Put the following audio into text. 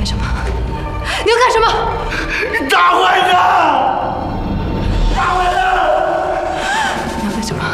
干什么？你要干什么？ 大坏蛋！